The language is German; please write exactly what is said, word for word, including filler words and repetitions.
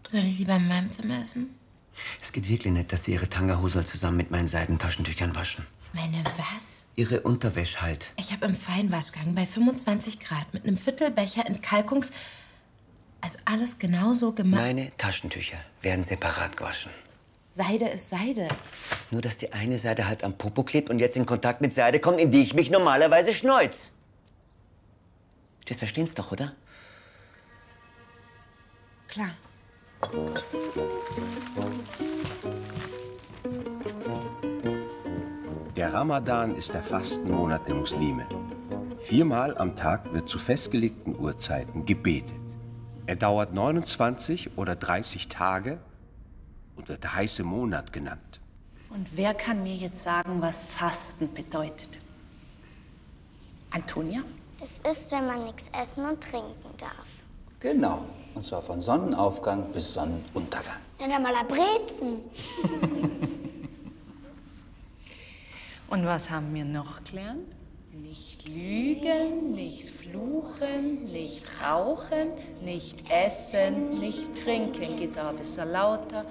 Soll ich lieber in meinem Zimmer essen? Es geht wirklich nicht, dass Sie Ihre Tangahose zusammen mit meinen Seidentaschentüchern waschen. Meine was? Ihre Unterwäsche halt. Ich habe im Feinwaschgang bei fünfundzwanzig Grad mit einem Viertelbecher Entkalkungs... Also alles genauso gemacht. Meine Taschentücher werden separat gewaschen. Seide ist Seide. Nur, dass die eine Seite halt am Popo klebt und jetzt in Kontakt mit Seide kommt, in die ich mich normalerweise schneuz. Das verstehen's doch, oder? Klar. Der Ramadan ist der Fastenmonat der Muslime. Viermal am Tag wird zu festgelegten Uhrzeiten gebetet. Er dauert neunundzwanzig oder dreißig Tage und wird der heiße Monat genannt. Und wer kann mir jetzt sagen, was Fasten bedeutet? Antonia? Es ist, wenn man nichts essen und trinken darf. Genau. Und zwar von Sonnenaufgang bis Sonnenuntergang. Ja, dann mal Brezen. Und was haben wir noch gelernt? Nicht lügen, nicht fluchen, nicht rauchen, nicht essen, nicht trinken. Geht's aber ein bisschen lauter.